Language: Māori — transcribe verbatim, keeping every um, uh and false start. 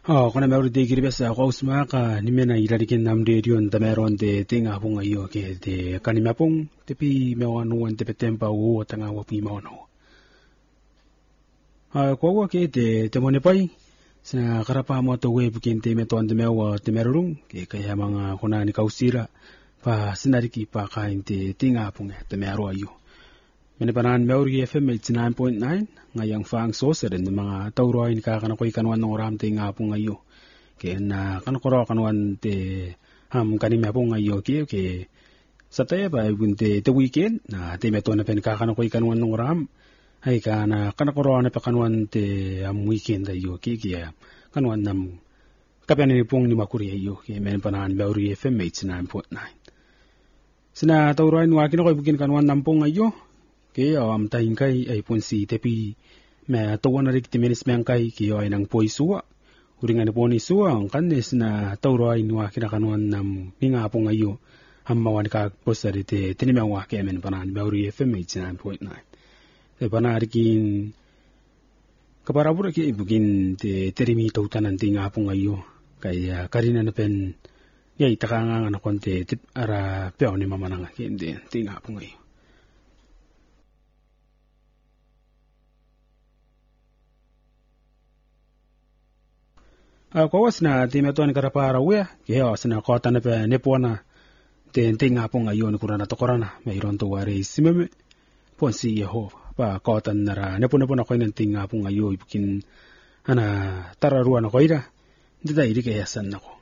Oh, kuna meru de kiribesa kaus maka nimena iradikin namde dion tameron de tinga punga iyo ke de kanimapung tepi mewanuan tepe tempa wo tanga wapi mawano. Ah, kwa ke de temone pai sa karapa mo to we bikin te meton de mewa te merung ke kaya mga kuna ni kausira pa sinariki pa kain te tinga punga te mero ayo. Menepanan meuri F M eighty-nine point nine ngayang fang sosa den mga tauroy ni kakanakoy kanwan ng oram te nga po ngayo. Kaya na kanakoro kanwan te ham kanime po ngayo ke ke sa tayo ba bunte te weekend na te meto na pen kakanakoy kanwan ng oram ay ka na kanakoro na pa kanwan te am weekend ayo ke kaya kanwan nam kapian ni pong ni makuri ayo ke menepanan meuri F M eighty-nine point nine. Sina tauroy ni wakin ako bukin kanwan nam po ngayo. Ke am tahin kai ay punsi tepi me tawana rik timenis men kai ki ay nang poisua uringan poni suwa ang kanes na tawro ay nuwa kinakanuan nam minga po ngayo hammawan ka posari te tinimang wa kemen panan Meuri F M eighty-nine point nine te panarikin kaparabura ki ibugin te terimi tautanan tinga po ngayo kaya karina na pen yay takanga na konte tip ara peo ni mamananga kindi tinga po ngayo. Uh, kawas na ti meto ni karapara wea kaya sina kota na pe nepona te tinga po ngayon kurana to korana mayroon to wari simeme pon si Yehova pa kota nara nepona po na koy ng tinga po ngayon ibukin ana tararuan ako ira dida iri kaya san nako.